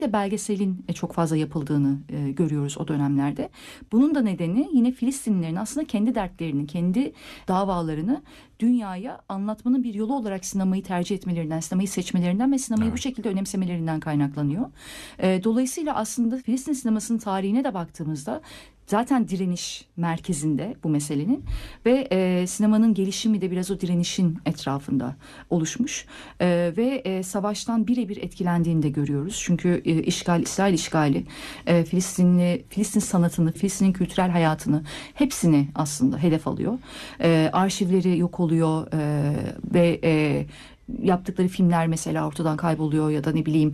özellikle belgeselin çok fazla yapıldığını görüyoruz o dönemlerde. Bunun da nedeni yine Filistinlilerin aslında kendi dertlerini, kendi davalarını dünyaya anlatmanın bir yolu olarak sinemayı tercih etmelerinden, sinemayı seçmelerinden ve sinemayı bu şekilde önemsemelerinden kaynaklanıyor. Dolayısıyla aslında Filistin sinemasının tarihine de baktığımızda zaten direniş merkezinde bu meselenin ve sinemanın gelişimi de biraz o direnişin etrafında oluşmuş ve savaştan birebir etkilendiğini de görüyoruz. Çünkü İsrail işgali Filistin sanatını, Filistin'in kültürel hayatını hepsini aslında hedef alıyor. Arşivleri yok oluyor ve yaptıkları filmler mesela ortadan kayboluyor ya da ne bileyim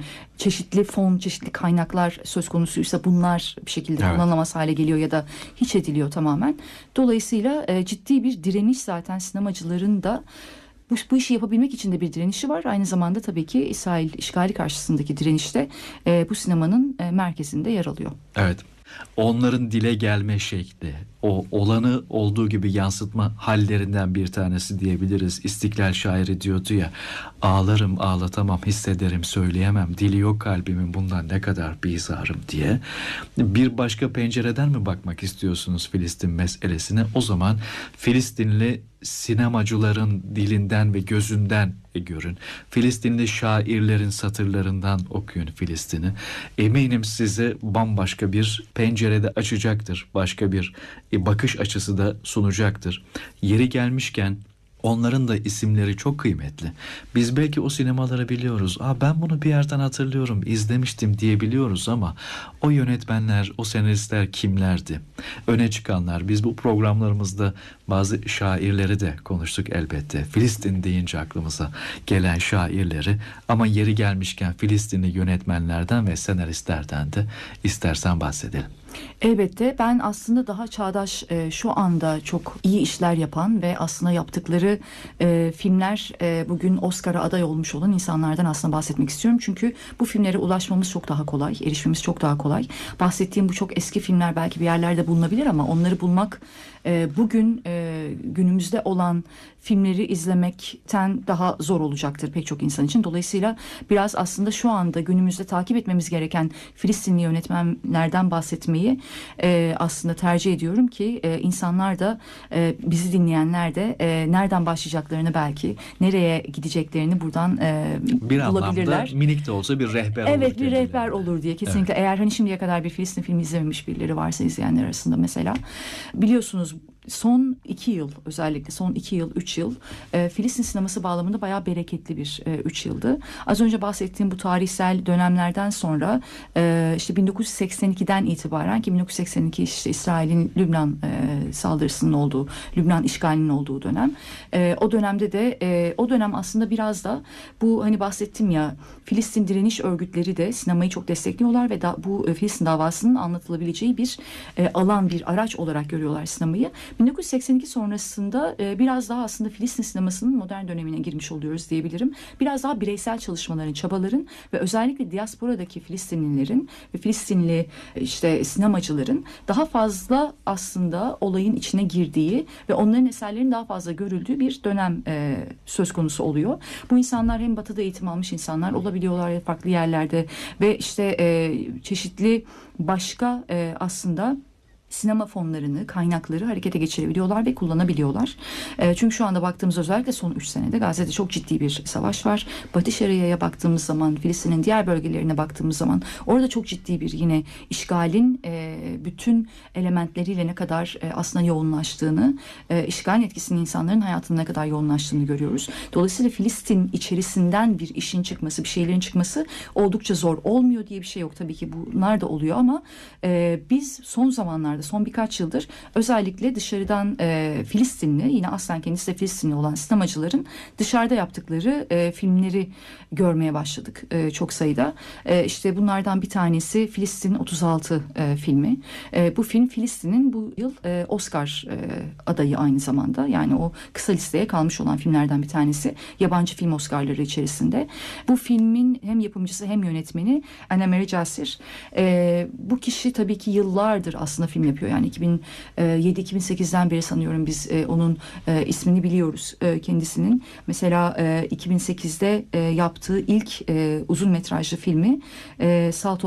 çeşitli kaynaklar söz konusuysa bunlar bir şekilde kullanılamaz hale geliyor ya da hiç ediliyor tamamen. Dolayısıyla ciddi bir direniş zaten sinemacıların da bu işi yapabilmek için de bir direnişi var. Aynı zamanda tabii ki İsrail işgali karşısındaki direnişte bu sinemanın merkezinde yer alıyor. Evet. Onların dile gelme şekli, o olanı olduğu gibi yansıtma hallerinden bir tanesi diyebiliriz. İstiklal şairi diyordu ya, ağlarım ağlatamam, hissederim söyleyemem, dili yok kalbimin bundan ne kadar bizarım diye. Bir başka pencereden mi bakmak istiyorsunuz Filistin meselesine? O zaman Filistinli sinemacıların dilinden ve gözünden görün. Filistinli şairlerin satırlarından okuyun Filistin'i. Eminim size bambaşka bir pencerede açacaktır. Başka bir bakış açısı da sunacaktır. Yeri gelmişken onların da isimleri çok kıymetli. Biz belki o sinemaları biliyoruz. Ben bunu bir yerden hatırlıyorum, izlemiştim diyebiliyoruz ama o yönetmenler, o senaristler kimlerdi? Öne çıkanlar. Biz bu programlarımızda bazı şairleri de konuştuk elbette. Filistin deyince aklımıza gelen şairleri, ama yeri gelmişken Filistinli yönetmenlerden ve senaristlerden de istersen bahsedelim. Elbette ben aslında daha çağdaş şu anda çok iyi işler yapan ve aslında yaptıkları filmler bugün Oscar'a aday olmuş olan insanlardan aslında bahsetmek istiyorum. Çünkü bu filmlere ulaşmamız çok daha kolay, erişmemiz çok daha kolay. Bahsettiğim bu çok eski filmler belki bir yerlerde bulunabilir ama onları bulmak bugün günümüzde olan filmleri izlemekten daha zor olacaktır pek çok insan için. Dolayısıyla biraz aslında şu anda günümüzde takip etmemiz gereken Filistinli yönetmenlerden bahsetmeyi aslında tercih ediyorum ki insanlar da bizi dinleyenler de nereden başlayacaklarını, belki nereye gideceklerini buradan bir bulabilirler. Bir anlamda minik de olsa bir rehber olur. Evet, bir rehber olur diye kesinlikle. Evet. Eğer hani şimdiye kadar bir Filistin filmi izlememiş birileri varsa izleyenler arasında mesela, biliyorsunuz son 2 yıl, özellikle son 2 yıl, 3 yıl Filistin sineması bağlamında bayağı bereketli bir 3 yıldı. Az önce bahsettiğim bu tarihsel dönemlerden sonra işte 1982'den itibaren, ki 1982 işte İsrail'in Lübnan saldırısının olduğu, Lübnan işgalinin olduğu dönem. O dönemde de o dönem aslında biraz da bu hani bahsettim ya, Filistin direniş örgütleri de sinemayı çok destekliyorlar ve bu Filistin davasının anlatılabileceği bir alan, bir araç olarak görüyorlar sinemayı. 1982 sonrasında biraz daha aslında Filistin sinemasının modern dönemine girmiş oluyoruz diyebilirim. Biraz daha bireysel çalışmaların, çabaların ve özellikle diasporadaki Filistinlilerin ve Filistinli işte sinemacıların daha fazla aslında olayın içine girdiği ve onların eserlerinin daha fazla görüldüğü bir dönem söz konusu oluyor. Bu insanlar hem Batı'da eğitim almış insanlar olabiliyorlar, farklı yerlerde ve işte çeşitli başka aslında sinema fonlarını, kaynakları harekete geçirebiliyorlar ve kullanabiliyorlar. Çünkü şu anda baktığımız, özellikle son 3 senede Gazze'de çok ciddi bir savaş var. Batı Şeria'ya baktığımız zaman, Filistin'in diğer bölgelerine baktığımız zaman orada çok ciddi bir yine işgalin bütün elementleriyle ne kadar aslında yoğunlaştığını, işgalin etkisinin insanların hayatında ne kadar yoğunlaştığını görüyoruz. Dolayısıyla Filistin içerisinden bir işin çıkması, bir şeylerin çıkması oldukça zor. Olmuyor diye bir şey yok. Tabii ki bunlar da oluyor ama biz son zamanlarda, son birkaç yıldır özellikle dışarıdan Filistinli, yine aslen kendisi de Filistinli olan sinemacıların dışarıda yaptıkları filmleri görmeye başladık çok sayıda. İşte bunlardan bir tanesi Filistin 36 filmi. Bu film Filistin'in bu yıl Oscar adayı aynı zamanda. Yani o kısa listeye kalmış olan filmlerden bir tanesi. Yabancı film Oscar'ları içerisinde. Bu filmin hem yapımcısı hem yönetmeni Anna Mary Jasir. Bu kişi tabii ki yıllardır aslında film yapıyor. Yani 2007-2008'den beri sanıyorum biz onun ismini biliyoruz kendisinin. Mesela 2008'de yaptığı ilk uzun metrajlı filmi Salt